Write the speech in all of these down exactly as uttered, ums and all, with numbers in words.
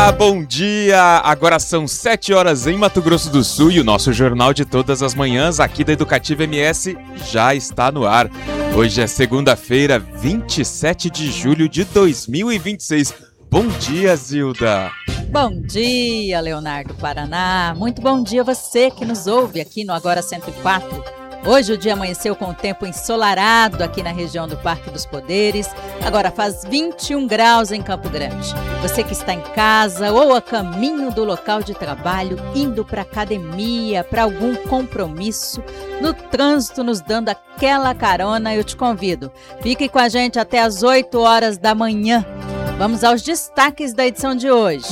dia, bom dia! Agora são sete horas em Mato Grosso do Sul e o nosso Jornal de Todas as Manhãs aqui da Educativa M S já está no ar. Hoje é segunda-feira, vinte e sete de julho de dois mil e vinte e seis. Bom dia, Zilda! Bom dia, Leonardo Paraná. Muito bom dia a você que nos ouve aqui no Agora cento e quatro. Hoje o dia amanheceu com o tempo ensolarado aqui na região do Parque dos Poderes. Agora faz vinte e um graus em Campo Grande. Você que está em casa ou a caminho do local de trabalho, indo para academia, para algum compromisso, no trânsito nos dando aquela carona, eu te convido. Fique com a gente até as oito horas da manhã. Vamos aos destaques da edição de hoje.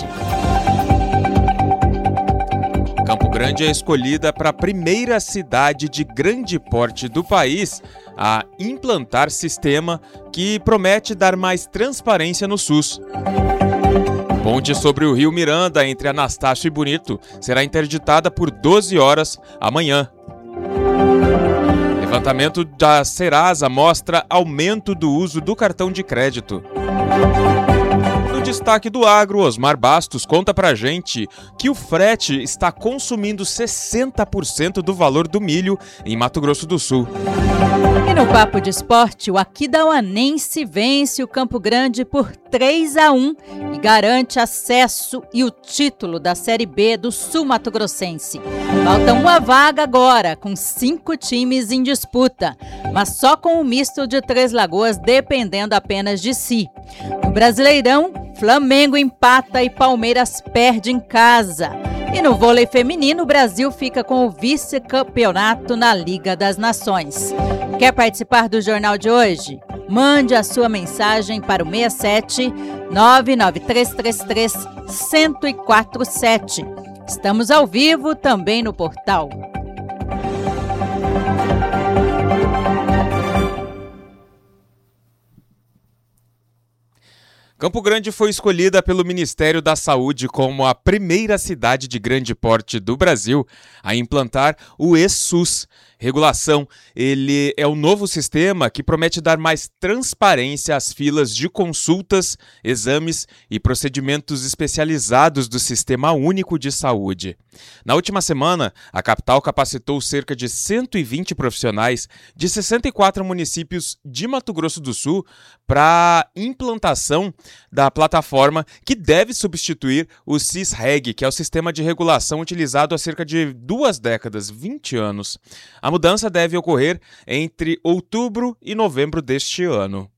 Campo Grande é escolhida para a primeira cidade de grande porte do país a implantar sistema que promete dar mais transparência no SUS. Ponte sobre o Rio Miranda, entre Anastácio e Bonito, será interditada por doze horas amanhã. Levantamento da Serasa mostra aumento do uso do cartão de crédito. No destaque do agro, Osmar Bastos conta pra gente que o frete está consumindo sessenta por cento do valor do milho em Mato Grosso do Sul. E no Papo de Esporte, o Aquidauanense vence o Campo Grande por três a um e garante acesso e o título da Série B do Sul Mato Grossense. Falta uma vaga agora, com cinco times em disputa, mas só com o misto de Três Lagoas dependendo apenas de si. No Brasileirão, Flamengo empata e Palmeiras perde em casa. E no vôlei feminino, o Brasil fica com o vice-campeonato na Liga das Nações. Quer participar do jornal de hoje? Mande a sua mensagem para o seis sete nove nove três três três um zero quatro sete. Estamos ao vivo também no portal. Campo Grande foi escolhida pelo Ministério da Saúde como a primeira cidade de grande porte do Brasil a implantar o E-SUS. Regulação, ele é o novo sistema que promete dar mais transparência às filas de consultas, exames e procedimentos especializados do Sistema Único de Saúde. Na última semana, a capital capacitou cerca de cento e vinte profissionais de sessenta e quatro municípios de Mato Grosso do Sul para implantação da plataforma que deve substituir o SIS-REG, que é o sistema de regulação utilizado há cerca de duas décadas, vinte anos. A mudança deve ocorrer entre outubro e novembro deste ano.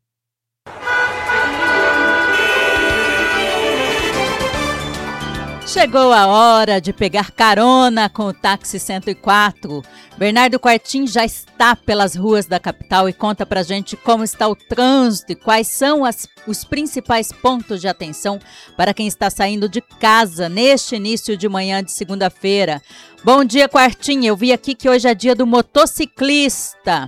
Chegou a hora de pegar carona com o táxi cento e quatro. Bernardo Quartim já está pelas ruas da capital e conta pra gente como está o trânsito e quais são as, os principais pontos de atenção para quem está saindo de casa neste início de manhã de segunda-feira. Bom dia, Quartim. Eu vi aqui que hoje é dia do motociclista.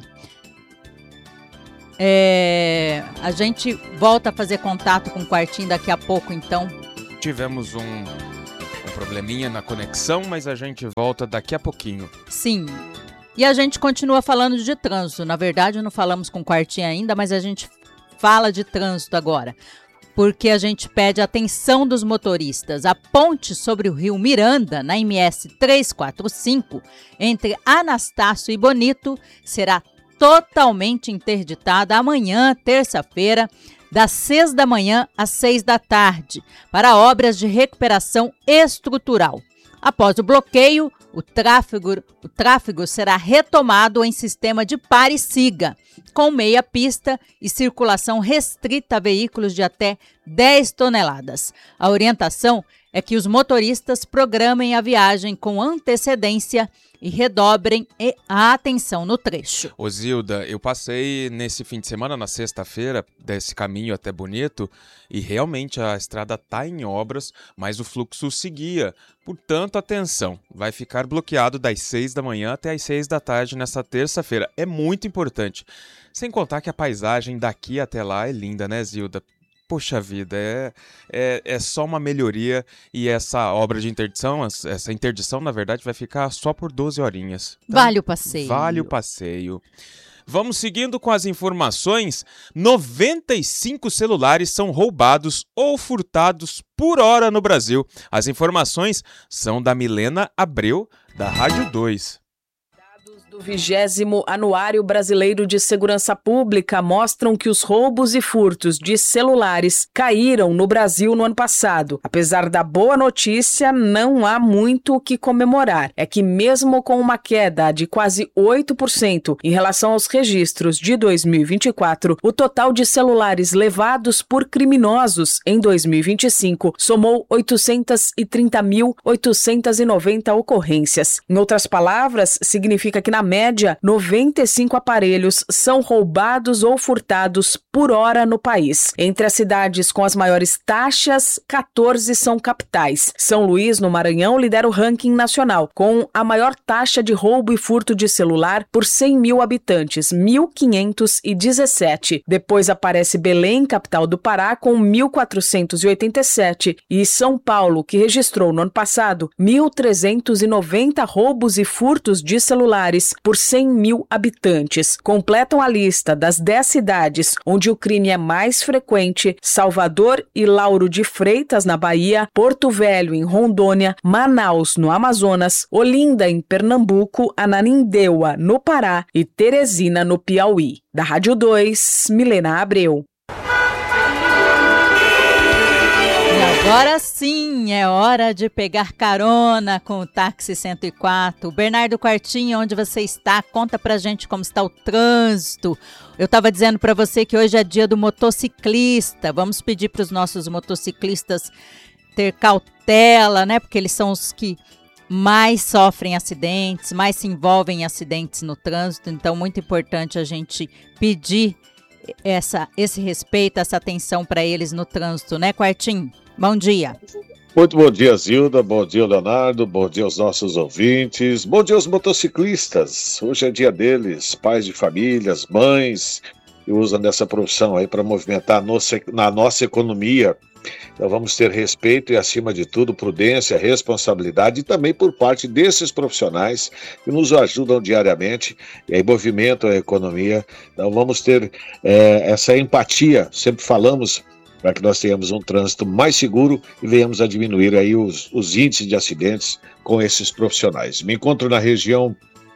É, a gente volta a fazer contato com o Quartim daqui a pouco, então. Tivemos um... um probleminha na conexão, mas a gente volta daqui a pouquinho. Sim. E a gente continua falando de trânsito. Na verdade, não falamos com o Quartim ainda, mas a gente fala de trânsito agora. Porque a gente pede atenção dos motoristas. A ponte sobre o Rio Miranda, na M S trezentos e quarenta e cinco, entre Anastácio e Bonito, será totalmente interditada amanhã, terça-feira, das seis da manhã às seis da tarde, para obras de recuperação estrutural. Após o bloqueio, o tráfego, o tráfego será retomado em sistema de pare e siga, com meia pista e circulação restrita a veículos de até dez toneladas. A orientação é que os motoristas programem a viagem com antecedência e redobrem a atenção no trecho. Ô Zilda, eu passei nesse fim de semana, na sexta-feira, desse caminho até Bonito, e realmente a estrada está em obras, mas o fluxo seguia. Portanto, atenção, vai ficar bloqueado das seis da manhã até as seis da tarde nessa terça-feira. É muito importante. Sem contar que a paisagem daqui até lá é linda, né, Zilda? Poxa vida, é, é, é só uma melhoria e essa obra de interdição, essa interdição, na verdade, vai ficar só por doze horinhas. Então, vale o passeio. Vale o passeio. Vamos seguindo com as informações. noventa e cinco celulares são roubados ou furtados por hora no Brasil. As informações são da Milena Abreu, da Rádio dois. Do vigésimo Anuário Brasileiro de Segurança Pública mostram que os roubos e furtos de celulares caíram no Brasil no ano passado. Apesar da boa notícia, não há muito o que comemorar. É que mesmo com uma queda de quase oito por cento em relação aos registros de dois mil e vinte e quatro, o total de celulares levados por criminosos em dois mil e vinte e cinco somou oitocentos e trinta mil oitocentos e noventa ocorrências. Em outras palavras, significa que na média, noventa e cinco aparelhos são roubados ou furtados por hora no país. Entre as cidades com as maiores taxas, quatorze são capitais. São Luís, no Maranhão, lidera o ranking nacional, com a maior taxa de roubo e furto de celular por cem mil habitantes, mil quinhentos e dezessete. Depois aparece Belém, capital do Pará, com mil quatrocentos e oitenta e sete, e São Paulo, que registrou no ano passado mil trezentos e noventa roubos e furtos de celulares por cem mil habitantes. Completam a lista das dez cidades onde o crime é mais frequente: Salvador e Lauro de Freitas, na Bahia, Porto Velho, em Rondônia, Manaus, no Amazonas, Olinda, em Pernambuco, Ananindeua, no Pará e Teresina, no Piauí. Da Rádio dois, Milena Abreu. Agora sim, é hora de pegar carona com o Táxi cento e quatro. Bernardo Quartinho, onde você está? Conta pra gente como está o trânsito. Eu estava dizendo para você que hoje é dia do motociclista. Vamos pedir para os nossos motociclistas ter cautela, né? Porque eles são os que mais sofrem acidentes, mais se envolvem em acidentes no trânsito. Então, muito importante a gente pedir essa, esse respeito, essa atenção para eles no trânsito, né, Quartinho? Bom dia. Muito bom dia, Zilda. Bom dia, Leonardo. Bom dia aos nossos ouvintes. Bom dia aos motociclistas. Hoje é dia deles, pais de famílias, mães, que usam dessa profissão aí para movimentar a nossa, na nossa economia. Então vamos ter respeito e, acima de tudo, prudência, responsabilidade, e também por parte desses profissionais que nos ajudam diariamente e aí movimentam a economia. Então vamos ter é, essa empatia, sempre falamos, para que nós tenhamos um trânsito mais seguro e venhamos a diminuir aí os, os índices de acidentes com esses profissionais. Me encontro na região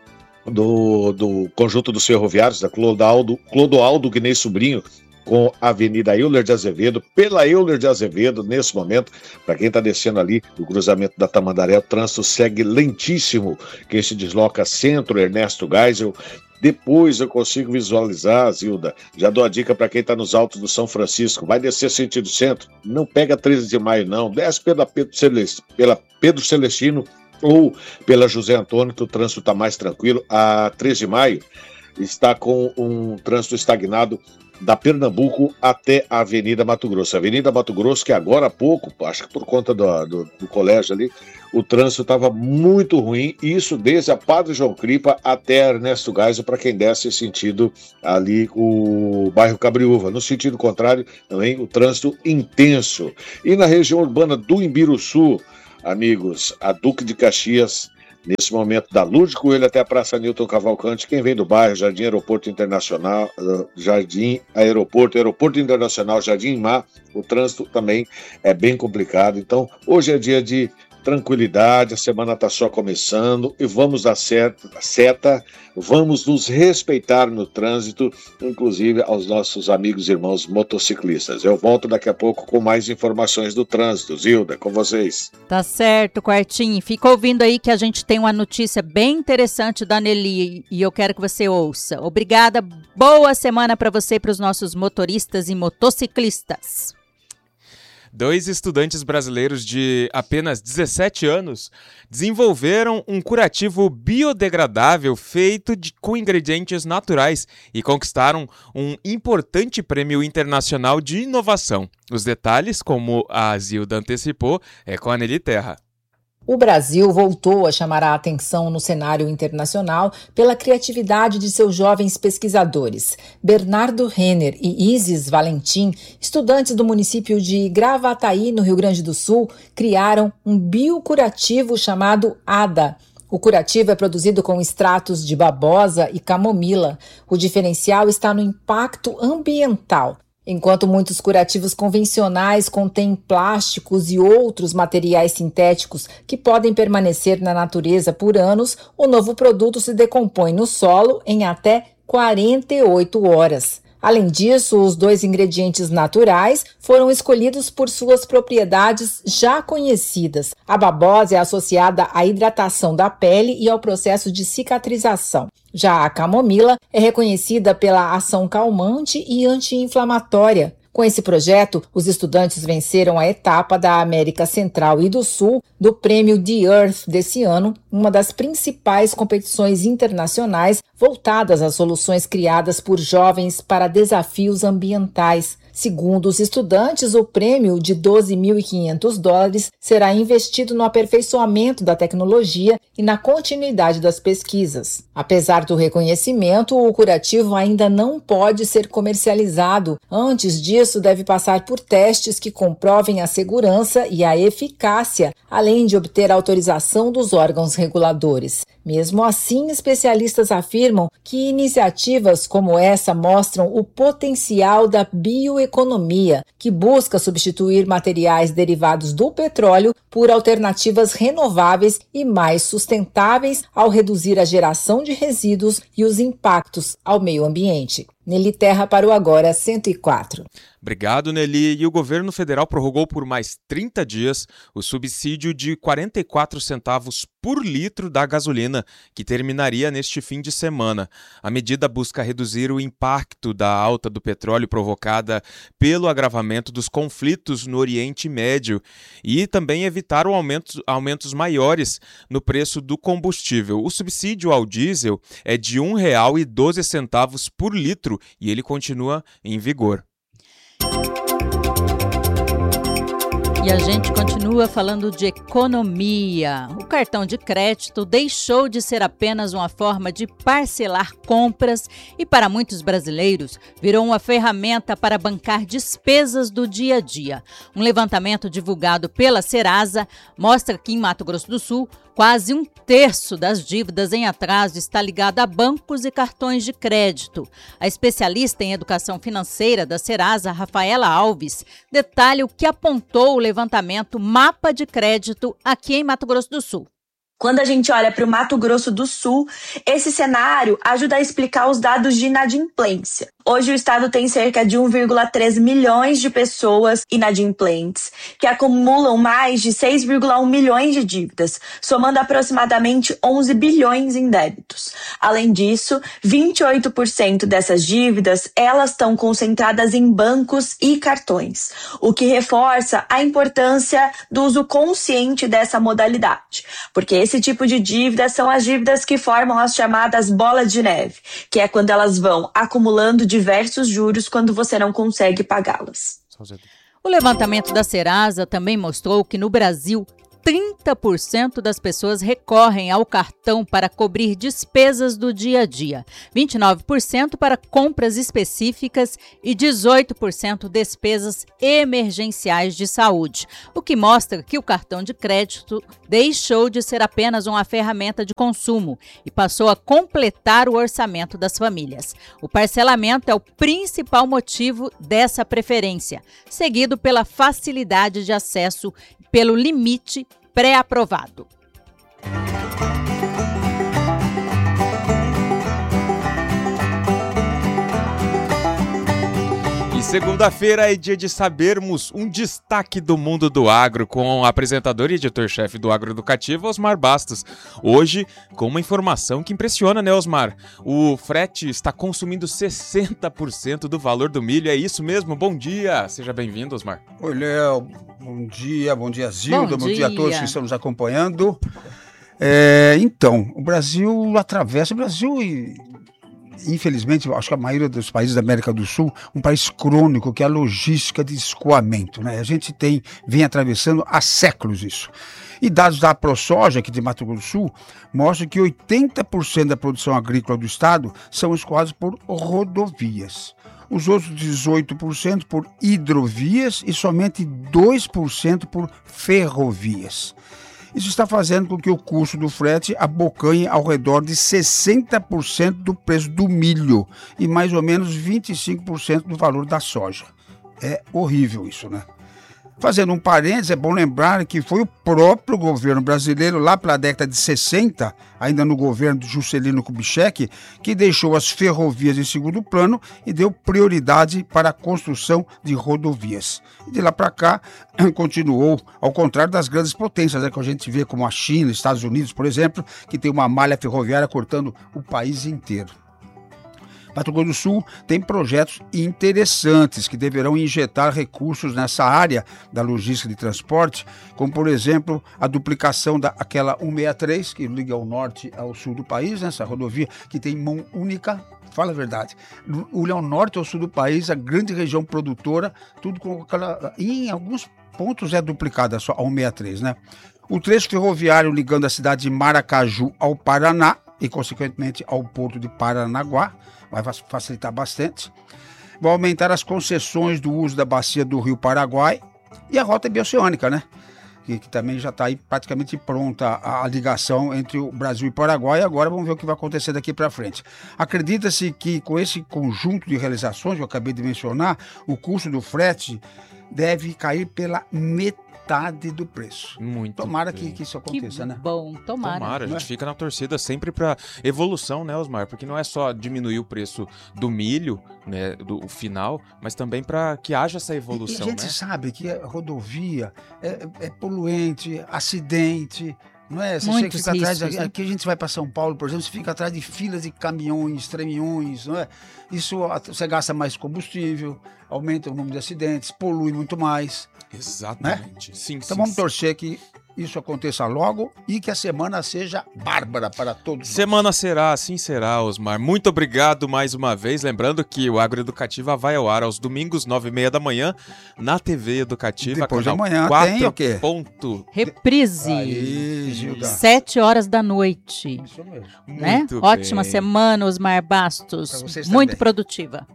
do, do Conjunto dos Ferroviários, da Clodoaldo, Clodoaldo Guinei Sobrinho, com a Avenida Euler de Azevedo, pela Euler de Azevedo, nesse momento, para quem está descendo ali do cruzamento da Tamandaré, o trânsito segue lentíssimo. Quem se desloca centro, Ernesto Geisel. Depois eu consigo visualizar, Zilda, já dou a dica para quem está nos altos do São Francisco, vai descer sentido centro, não pega treze de maio não, desce pela Pedro Celestino, pela Pedro Celestino ou pela José Antônio, que o trânsito está mais tranquilo. A treze de maio está com um trânsito estagnado da Pernambuco até a Avenida Mato Grosso. A Avenida Mato Grosso, que agora há pouco, acho que por conta do, do, do colégio ali, o trânsito estava muito ruim, e isso desde a Padre João Cripa até Ernesto Geisel, para quem desce sentido ali o bairro Cabriúva. No sentido contrário, também o trânsito intenso. E na região urbana do Imbiruçu, amigos, a Duque de Caxias, nesse momento, da Lourdes Coelho até a Praça Newton Cavalcante, quem vem do bairro Jardim Aeroporto Internacional, Jardim Aeroporto, Aeroporto Internacional, Jardim Mar, o trânsito também é bem complicado. Então, hoje é dia de tranquilidade, a semana está só começando e vamos dar certo, seta, vamos nos respeitar no trânsito, inclusive aos nossos amigos e irmãos motociclistas. Eu volto daqui a pouco com mais informações do trânsito. Zilda, com vocês. Tá certo, Quartinho. Fica ouvindo aí que a gente tem uma notícia bem interessante da Nelly e eu quero que você ouça. Obrigada, boa semana para você e para os nossos motoristas e motociclistas. Dois estudantes brasileiros de apenas dezessete anos desenvolveram um curativo biodegradável feito de, com ingredientes naturais e conquistaram um importante prêmio internacional de inovação. Os detalhes, como a Zilda antecipou, é com a Nelly Terra. O Brasil voltou a chamar a atenção no cenário internacional pela criatividade de seus jovens pesquisadores. Bernardo Renner e Isis Valentim, estudantes do município de Gravataí, no Rio Grande do Sul, criaram um biocurativo chamado A D A. O curativo é produzido com extratos de babosa e camomila. O diferencial está no impacto ambiental. Enquanto muitos curativos convencionais contêm plásticos e outros materiais sintéticos que podem permanecer na natureza por anos, o novo produto se decompõe no solo em até quarenta e oito horas. Além disso, os dois ingredientes naturais foram escolhidos por suas propriedades já conhecidas. A babosa é associada à hidratação da pele e ao processo de cicatrização. Já a camomila é reconhecida pela ação calmante e anti-inflamatória. Com esse projeto, os estudantes venceram a etapa da América Central e do Sul do Prêmio The Earth desse ano, uma das principais competições internacionais voltadas às soluções criadas por jovens para desafios ambientais. Segundo os estudantes, o prêmio de doze mil e quinhentos dólares será investido no aperfeiçoamento da tecnologia e na continuidade das pesquisas. Apesar do reconhecimento, o curativo ainda não pode ser comercializado. Antes disso, deve passar por testes que comprovem a segurança e a eficácia, além de obter a autorização dos órgãos reguladores. Mesmo assim, especialistas afirmam que iniciativas como essa mostram o potencial da bioeconomia, que busca substituir materiais derivados do petróleo por alternativas renováveis e mais sustentáveis ao reduzir a geração de resíduos e os impactos ao meio ambiente. Nelly Terra para o Agora cento e quatro. Obrigado, Nelly. E o governo federal prorrogou por mais trinta dias o subsídio de quarenta e quatro centavos por litro da gasolina, que terminaria neste fim de semana. A medida busca reduzir o impacto da alta do petróleo provocada pelo agravamento dos conflitos no Oriente Médio e também evitar o aumento, aumentos maiores no preço do combustível. O subsídio ao diesel é de um real e doze centavos por litro e ele continua em vigor. E a gente continua falando de economia. O cartão de crédito deixou de ser apenas uma forma de parcelar compras e, para muitos brasileiros, virou uma ferramenta para bancar despesas do dia a dia. Um levantamento divulgado pela Serasa mostra que, em Mato Grosso do Sul, quase um terço das dívidas em atraso está ligado a bancos e cartões de crédito. A especialista em educação financeira da Serasa, Rafaela Alves, detalha o que apontou o levantamento Mapa de Crédito aqui em Mato Grosso do Sul. Quando a gente olha para o Mato Grosso do Sul, esse cenário ajuda a explicar os dados de inadimplência. Hoje o estado tem cerca de um vírgula três milhões de pessoas inadimplentes, que acumulam mais de seis vírgula um milhões de dívidas, somando aproximadamente onze bilhões em débitos. Além disso, vinte e oito por cento dessas dívidas, elas estão concentradas em bancos e cartões, o que reforça a importância do uso consciente dessa modalidade, porque esse tipo de dívidas são as dívidas que formam as chamadas bolas de neve, que é quando elas vão acumulando diversos juros quando você não consegue pagá-las. O levantamento da Serasa também mostrou que no Brasil, trinta por cento das pessoas recorrem ao cartão para cobrir despesas do dia a dia, vinte e nove por cento para compras específicas e dezoito por cento despesas emergenciais de saúde, o que mostra que o cartão de crédito deixou de ser apenas uma ferramenta de consumo e passou a completar o orçamento das famílias. O parcelamento é o principal motivo dessa preferência, seguido pela facilidade de acesso e pelo limite pré-aprovado. E segunda-feira é dia de sabermos um destaque do mundo do agro com o apresentador e editor-chefe do Agroeducativo, Osmar Bastos. Hoje, com uma informação que impressiona, né, Osmar? O frete está consumindo sessenta por cento do valor do milho, é isso mesmo? Bom dia! Seja bem-vindo, Osmar. Oi, Léo. Bom dia, bom dia, Zilda. Bom, bom dia. dia a todos que estão nos acompanhando. É, então, o Brasil atravessa, o Brasil e... Infelizmente, acho que a maioria dos países da América do Sul, um país crônico, que é a logística de escoamento, né? A gente tem, vem atravessando há séculos isso. E dados da ProSoja, aqui de Mato Grosso do Sul, mostram que oitenta por cento da produção agrícola do estado são escoados por rodovias. Os outros dezoito por cento por hidrovias e somente dois por cento por ferrovias. Isso está fazendo com que o custo do frete abocanhe ao redor de sessenta por cento do preço do milho e mais ou menos vinte e cinco por cento do valor da soja. É horrível isso, né? Fazendo um parênteses, é bom lembrar que foi o próprio governo brasileiro, lá pela década de sessenta, ainda no governo de Juscelino Kubitschek, que deixou as ferrovias em segundo plano e deu prioridade para a construção de rodovias. E de lá para cá, continuou, ao contrário das grandes potências, né, que a gente vê como a China, Estados Unidos, por exemplo, que tem uma malha ferroviária cortando o país inteiro. Mato Grosso do Sul tem projetos interessantes que deverão injetar recursos nessa área da logística de transporte, como, por exemplo, a duplicação daquela cento e sessenta e três, que liga ao norte ao sul do país, né, essa rodovia que tem mão única. Fala a verdade. O norte ao sul do país, a grande região produtora, tudo com aquela... E em alguns pontos é duplicada só a cento e sessenta e três, né? O trecho ferroviário ligando a cidade de Maracaju ao Paraná e, consequentemente, ao porto de Paranaguá, vai facilitar bastante. Vai aumentar as concessões do uso da bacia do Rio Paraguai e a rota bioceânica, né? Que, que também já está aí praticamente pronta a, a ligação entre o Brasil e o Paraguai. Agora vamos ver o que vai acontecer daqui para frente. Acredita-se que com esse conjunto de realizações que eu acabei de mencionar, o custo do frete deve cair pela metade metade do preço. Muito Tomara bem. que, que isso aconteça, que né? Bom, tomara. Tomara, a gente é? fica na torcida sempre para evolução, né, Osmar? Porque não é só diminuir o preço do milho, né, do final, mas também para que haja essa evolução, e, e a gente né? sabe que a rodovia é, é poluente, acidente, não é? Você Muitos fica atrás, riscos, né? aqui a gente vai para São Paulo, por exemplo, você fica atrás de filas de caminhões, tremiões, não é? Isso você gasta mais combustível, aumenta o número de acidentes, polui muito mais. Exatamente. Né? Sim, então sim, vamos sim. torcer que isso aconteça logo e que a semana seja bárbara para todos. Semana nós. será, assim será, Osmar. Muito obrigado mais uma vez. Lembrando que o Agroeducativa vai ao ar aos domingos, nove e meia da manhã, na T V Educativa. Depois de canal amanhã quatro tem o quê? Ponto. Reprise. Aí, Gilda. Sete horas da noite. Isso mesmo. Né? Muito Ótima bem. semana, Osmar Bastos. Pra vocês Muito também. produtiva.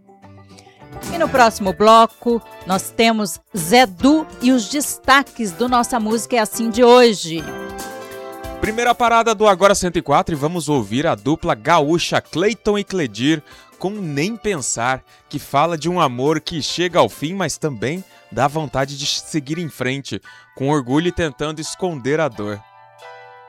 E no próximo bloco, nós temos Zé Du e os destaques do Nossa Música é Assim de hoje. Primeira parada do Agora cento e quatro e vamos ouvir a dupla gaúcha Cleiton e Cledir com Nem Pensar, que fala de um amor que chega ao fim, mas também dá vontade de seguir em frente, com orgulho e tentando esconder a dor.